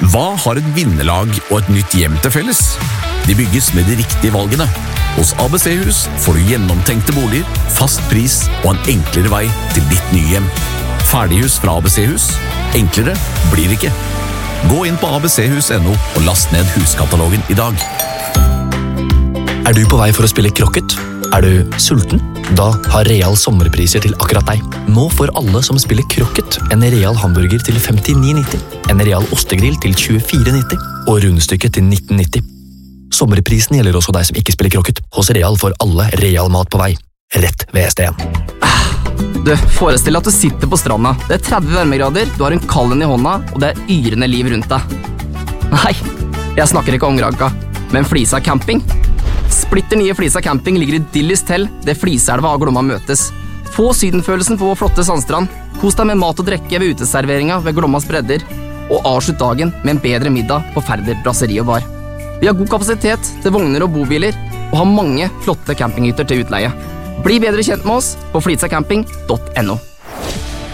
Hva har et vinnerlag og et nytt hjem til felles? De bygges med de riktige valgene. Hos ABC-hus får du gjennomtenkte boliger, fast pris og en enklere vei til ditt nye hjem. Ferdighus fra ABC-hus. Enklere blir det ikke. Gå inn på abchus.no og last ned huskatalogen i dag. Er du på vei for å spille krokket? Er du sulten? Da har Real sommerpriser til akkurat deg. Nå får alle som spiller krokket en Real hamburger til 59,90, en Real ostegrill til 24,90 og rundstykket til 19,90. Sommerprisen gjelder også deg som ikke spiller krokket. Hos Real får alle Real mat på vei. Rett ved ST1. Du, forestill deg at du sitter på stranda. Det er 30 varmegrader, du har en kallen i hånda, og det er yrende liv rundt deg. Nei, jeg snakker ikke om Granca, men Flisa camping. Splitter nye Flisa camping ligger i Dillis Tell, det Fliselva og Glomma møtes. Få sydenfølelsen på vår flotte sandstrand. Kos deg med mat og drekke ved uteserveringa ved Glommas bredder, og avslutt dagen med en bedre middag på Færder Brasseri og Bar. Vi har god kapasitet til vogner og bobiler, og har mange flotte campinghytter til utleie. Bli bedre kjent med oss på flitsacamping.no.